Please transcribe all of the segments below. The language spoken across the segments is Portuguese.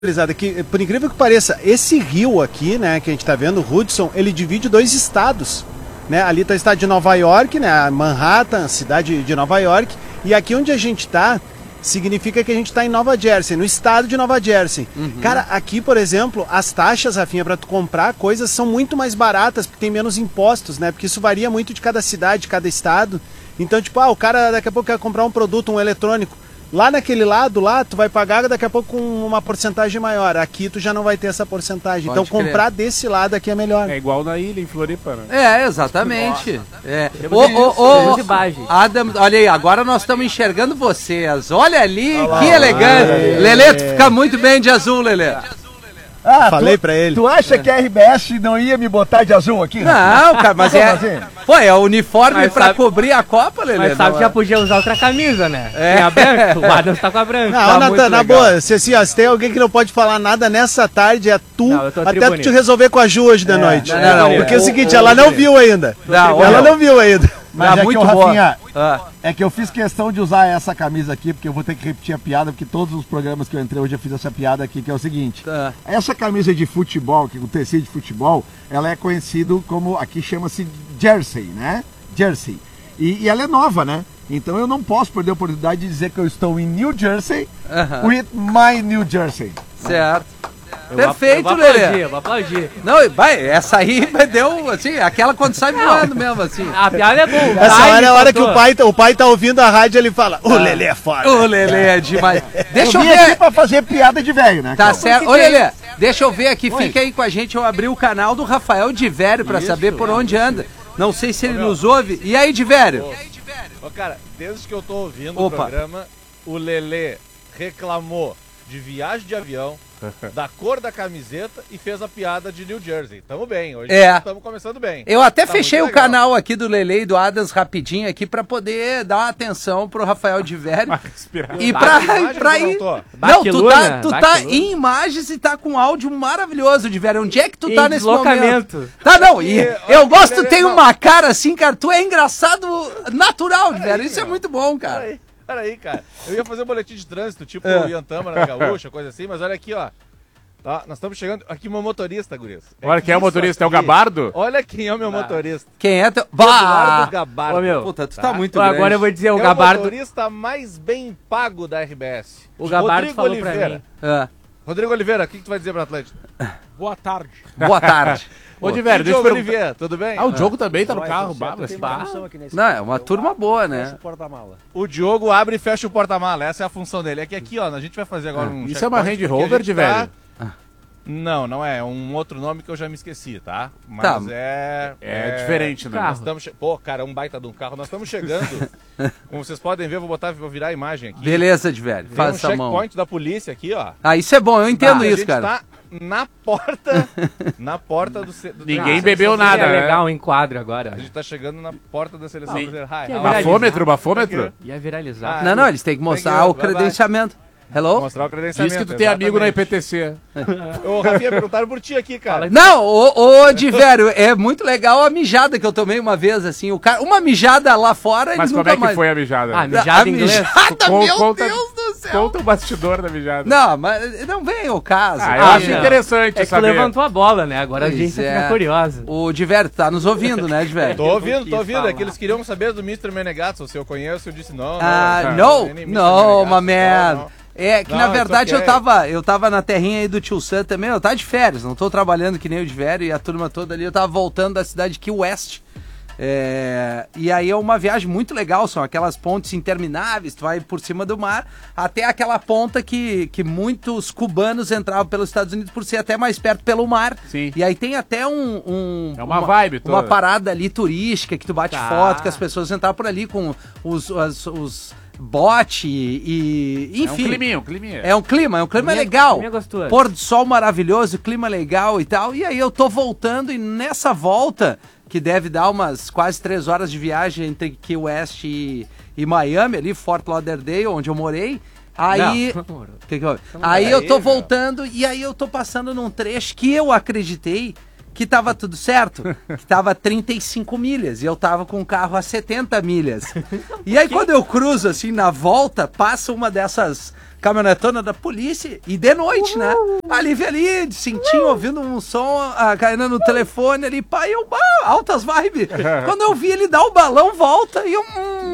Que, por incrível que pareça, esse rio aqui, né, que a gente tá vendo, o Hudson, ele divide 2 estados, né? Ali tá o estado de Nova York, né, Manhattan, cidade de Nova York, e aqui onde a gente tá, significa que a gente tá em Nova Jersey, no estado de Nova Jersey. Cara, aqui, por exemplo, as taxas, Rafinha, pra tu comprar coisas são muito mais baratas, porque tem menos impostos, né? Porque isso varia muito de cada cidade, de cada estado. Então, tipo, o cara daqui a pouco quer comprar um produto, um eletrônico. Lá naquele lado, lá, tu vai pagar daqui a pouco com uma porcentagem maior. Aqui tu já não vai ter essa porcentagem. Pode então, comprar desse lado aqui é melhor. É igual na ilha, em Floripa, né? É, exatamente. Adam, olha aí, agora nós estamos enxergando vocês. Olha ali, que elegante. Lelê, tu fica muito bem de azul, Lelê. Falei pra ele. Tu acha que a RBS não ia me botar de azul aqui? Não, cara, mas Pô, é o uniforme pra cobrir a Copa, Lelê. Mas sabe que já podia usar outra camisa, né? É a branca, o Adams tá com a branca. Não, Natan, na boa, se tem alguém que não pode falar nada nessa tarde, é tu, não, até tu te resolver com a Ju hoje de noite. Não, porque é o seguinte, ela não viu ainda. Ela não viu ainda. Mas é muito que, Rafinha, é que eu fiz questão de usar essa camisa aqui, porque eu vou ter que repetir a piada, porque todos os programas que eu entrei hoje eu fiz essa piada aqui, que é o seguinte. Essa camisa de futebol, que o tecido de futebol, ela é conhecido como, aqui chama-se jersey, né? Jersey. E ela é nova, né? Então eu não posso perder a oportunidade de dizer que eu estou em New Jersey with my New Jersey. Certo. Perfeito, Lelê. Eu vou aplaudir. Não, vai, essa aí deu, assim, aquela quando sai voando mesmo, assim. A piada é boa. Essa hora é a hora que o pai tá ouvindo a rádio, ele fala, o Lelê é foda. O Lelê é demais. Deixa eu vim ver aqui pra fazer piada de velho, né? Tá certo. Ô, Lelê, deixa eu ver aqui, fica aí com a gente, eu abri o canal do Rafael Divério pra saber por onde anda. Não sei se ele nos ouve. E aí, Divério? Ô, cara, desde que eu tô ouvindo o programa, o Lelê reclamou de viagem de avião, da cor da camiseta e fez a piada de New Jersey. Tamo bem, hoje estamos começando bem. Eu até fechei o canal aqui do Lelê e do Adams rapidinho aqui pra poder dar uma atenção pro Rafael Divério. E pra ir... Não, tu tá em imagens e tá com áudio maravilhoso, Divério. Onde é que tu tá nesse momento? Tá, não, e eu gosto, tem uma cara assim, cara, tu é engraçado natural, Divério. Isso é muito bom, cara. Peraí, cara. Eu ia fazer um boletim de trânsito, tipo o Ian Tama na Gaúcha, coisa assim, mas olha aqui, ó. Tá, nós estamos chegando aqui, meu motorista, guris. Olha quem é o motorista, é o Gabardo? Olha quem é o meu motorista. Quem é? Eduardo Gabardo. Ô, meu, puta, tu tá muito grande. Agora eu vou dizer, o Gabardo... É o motorista mais bem pago da RBS. O Gabardo falou pra mim. Rodrigo Oliveira, o que tu vai dizer pra Atlântico? Boa tarde. Boa tarde. Ô, Divério, deixa eu perguntar. Oliveira, tudo bem? O Diogo também tá no carro. Não, é uma turma boa, né? O Diogo abre e fecha o porta-mala, essa é a função dele. É que aqui, ó, a gente vai fazer agora um... Isso é uma Range Rover, Divério? Não é um outro nome que eu já me esqueci, tá? Mas é diferente, né? Nós estamos Pô, cara, é um baita de um carro. Nós estamos chegando, como vocês podem ver, vou virar a imagem aqui. Beleza, Divério, faz essa mão. Checkpoint da polícia aqui, ó. Ah, isso é bom, eu entendo isso, cara. A gente tá na porta do Ninguém bebeu nada, né? É legal o enquadro agora. A gente tá chegando na porta da seleção brasileira. Bafômetro? Ia viralizar. Não, eles têm que mostrar o credenciamento. Hello? Mostrar o credenciamento. Diz que tu tem amigo na IPTC. Ô, Rafinha, perguntaram por ti aqui, cara. Não, ô Divério, é muito legal a mijada que eu tomei uma vez, assim. Uma mijada lá fora, mas como é que foi a mijada? Ah, mijada em inglês? Meu Deus do céu. Conta o bastidor da mijada. Não, mas não vem o caso. Eu acho interessante saber. É que tu levantou a bola, né? Agora a audiência fica curiosa. O Divério, tá nos ouvindo, né, Divério? Tô ouvindo. É que eles queriam saber do Mr. Menegato, se eu conheço, eu disse não. Não, my man. É que na verdade eu tava na terrinha aí do Tio Sam também, eu tava de férias, não tô trabalhando que nem o Divério e a turma toda ali, eu tava voltando da cidade de Key West. E aí é uma viagem muito legal, são aquelas pontes intermináveis, tu vai por cima do mar, até aquela ponta que muitos cubanos entravam pelos Estados Unidos por ser até mais perto pelo mar. Sim. E aí tem até uma vibe toda. Uma parada ali turística que tu bate foto, que as pessoas entravam por ali com os bote e enfim. É um climinha. É um clima legal. Gostoso. Pôr do sol maravilhoso, clima legal e tal. E aí eu tô voltando e nessa volta, que deve dar umas quase 3 horas de viagem entre Key West e Miami, ali, Fort Lauderdale, onde eu morei. Aí, aí eu tô voltando e aí eu tô passando num trecho que eu acreditei que tava tudo certo, que tava 35 milhas e eu tava com o carro a 70 milhas. E aí quando eu cruzo assim na volta, passa uma dessas caminhonetona da polícia, e de noite, né? Ali, de cintinho, ouvindo um som, a Karina no telefone ali, pai, altas vibes. Quando eu vi ele dar o balão, volta, e eu,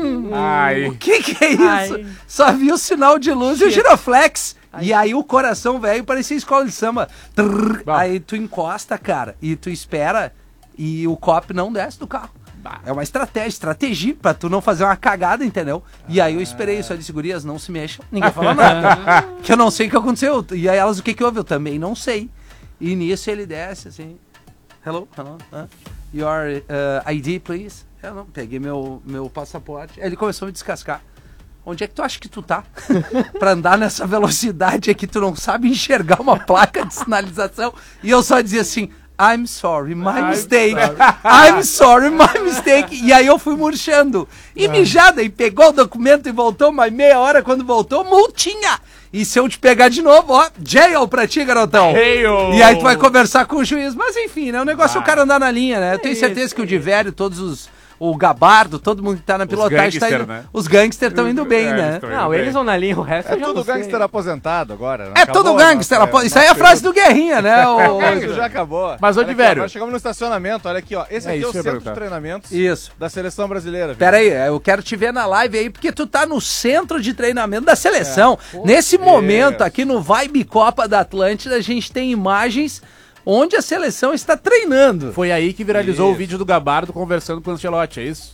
o que é isso? Só vi o sinal de luz e o giroflex. E aí o coração, velho, parecia escola de samba. Aí tu encosta, cara, e tu espera, e o cop não desce do carro. É uma estratégia pra tu não fazer uma cagada, entendeu? E aí eu esperei isso, eu disse, gurias, não se mexam, ninguém fala nada. Que eu não sei o que aconteceu. E aí elas, o que houve? Eu também não sei. E nisso ele desce assim, hello, your ID, please. Eu não, peguei meu passaporte. Aí ele começou a me descascar. Onde é que tu acha que tu tá? Pra andar nessa velocidade aqui, tu não sabe enxergar uma placa de sinalização. E eu só dizia assim, I'm sorry, my mistake. I'm sorry, my mistake. E aí eu fui murchando. E mijada, e pegou o documento e voltou, mas meia hora quando voltou, multinha. E se eu te pegar de novo, jail pra ti, garotão. Jail. E aí tu vai conversar com o juiz. Mas enfim, né? O negócio é o cara andar na linha, né? Eu tenho certeza que o Diverio, o Gabardo, todo mundo que tá na pilotagem tá indo. Né? Os gangsters estão indo bem, né? Não, eles vão na linha, o resto é tudo gangster aposentado agora. É tudo gangster aposentado. Isso aí é a frase do Guerrinha, né? Isso já acabou. Mas, Diverio. Nós chegamos no estacionamento, olha aqui, ó. Esse aqui é o centro de treinamentos da seleção brasileira. Pera aí, eu quero te ver na live aí, porque tu tá no centro de treinamento da seleção. Nesse momento, aqui no Vibe Copa da Atlântida, a gente tem imagens onde a seleção está treinando. Foi aí que viralizou o vídeo do Gabardo conversando com o Ancelotti, é isso?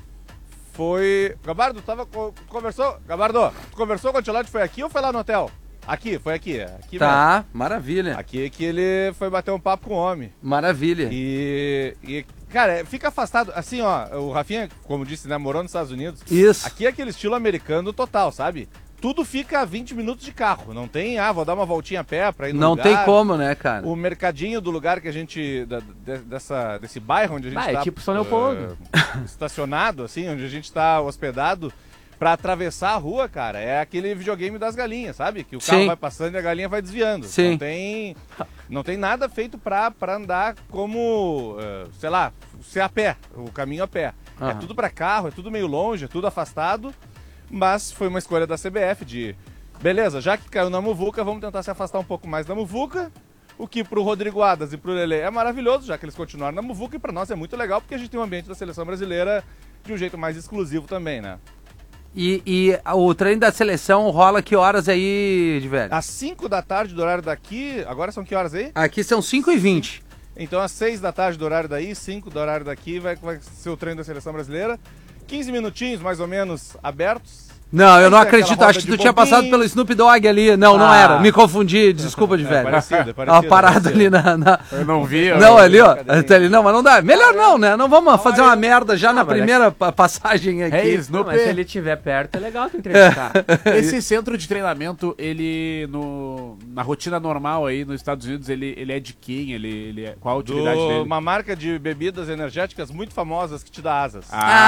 Foi... Gabardo, Gabardo, tu conversou com o Ancelotti, foi aqui ou foi lá no hotel? Aqui, foi aqui. Tá, mesmo. Maravilha. Aqui que ele foi bater um papo com o homem. Maravilha. E cara, fica afastado, assim, ó, o Rafinha, como disse, né, morou nos Estados Unidos. Isso. Aqui é aquele estilo americano total, sabe? Tudo fica a 20 minutos de carro. Não tem, vou dar uma voltinha a pé pra ir no lugar. Não tem como, né, cara? O mercadinho do lugar que a gente... desse bairro onde a gente tá... É tipo São Leopoldo. Estacionado, assim, onde a gente tá hospedado, pra atravessar a rua, cara, é aquele videogame das galinhas, sabe? Que o carro vai passando e a galinha vai desviando. Sim. Não tem nada feito pra andar como, sei lá, ser a pé, o caminho a pé. É tudo pra carro, é tudo meio longe, é tudo afastado. Mas foi uma escolha da CBF de, beleza, já que caiu na muvuca, vamos tentar se afastar um pouco mais da muvuca, o que pro Rodrigo Adas e pro Lelê é maravilhoso, já que eles continuaram na muvuca, e pra nós é muito legal, porque a gente tem um ambiente da seleção brasileira de um jeito mais exclusivo também, né? E o treino da seleção rola que horas aí, Diverio? Às 5 da tarde do horário daqui, agora são que horas aí? Aqui são 5h20. Então às 6 da tarde do horário daí, 5 do horário daqui, vai ser o treino da seleção brasileira. 15 minutinhos, mais ou menos, abertos. Não, eu não acredito, acho que tu tinha passado pelo Snoop Dogg ali. Não era, me confundi, desculpa, de velho. Parecido. Uma parada ali na... Eu não vi. Não, ali, ó. Não, mas não dá. Melhor não, né? Não vamos fazer uma merda já na primeira passagem aqui. Snoop, mas se ele estiver perto, é legal tu entrevistar. Esse centro de treinamento, ele, na rotina normal aí nos Estados Unidos, ele é de quem? Qual a utilidade dele? Uma marca de bebidas energéticas muito famosas que te dá asas.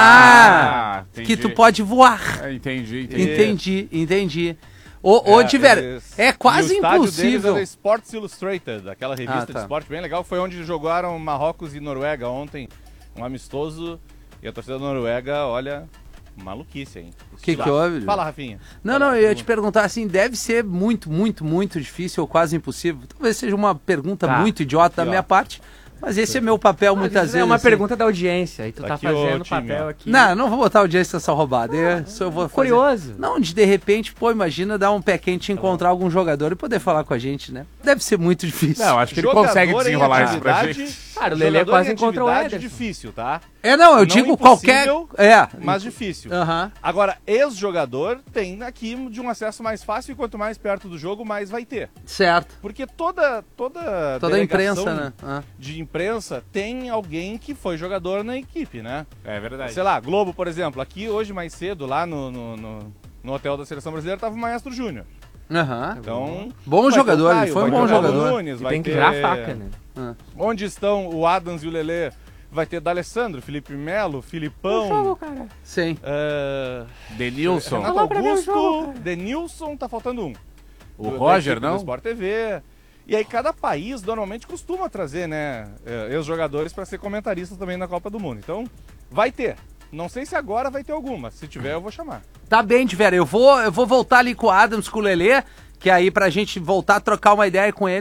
Que tu pode voar. Entendi. Entendi. Diverio, é quase impossível. É Sports Illustrated, aquela revista de esporte bem legal. Foi onde jogaram Marrocos e Noruega ontem, um amistoso. E a torcida da Noruega, olha, maluquice, hein? O que houve? Fala, Rafinha. Não, eu ia te perguntar assim, deve ser muito, muito, muito difícil ou quase impossível. Talvez seja uma pergunta muito idiota da minha parte. Mas esse é meu papel muitas vezes. É uma assim. pergunta da audiência. E tu tá fazendo time, papel aqui. Não vou botar audiência nessa roubada. Eu vou fazer. Curioso. Não, de repente, imagina dar um pé quente e encontrar algum jogador e poder falar com a gente, né? Deve ser muito difícil. Não, acho que ele consegue desenrolar isso pra gente. Cara, o Lelê quase encontrou o Ederson. Difícil, tá? Eu digo qualquer... mas difícil. Uhum. Agora, ex-jogador tem aqui de um acesso mais fácil e quanto mais perto do jogo, mais vai ter. Certo. Porque toda a imprensa, né? De imprensa tem alguém que foi jogador na equipe, né? É verdade. Sei lá, Globo, por exemplo. Aqui hoje, mais cedo, lá no hotel da Seleção Brasileira, tava o Maestro Júnior. Então, bom jogador, ele foi um bom jogador. Nunes, tem que virar a faca, né? Onde estão o Adams e o Lelê? Vai ter D'Alessandro, Felipe Melo, Filipão. Jogo, cara. Sim. Denilson. Renato Augusto, Denilson, tá faltando um. O Roger, não? Do Sport TV. E aí cada país normalmente costuma trazer, né, ex-jogadores para ser comentaristas também na Copa do Mundo. Então, vai ter. Não sei se agora vai ter alguma. Se tiver, eu vou chamar. Tá bem, de vera. Eu vou voltar ali com o Adams, com o Lelê, que aí pra gente voltar a trocar uma ideia com ele.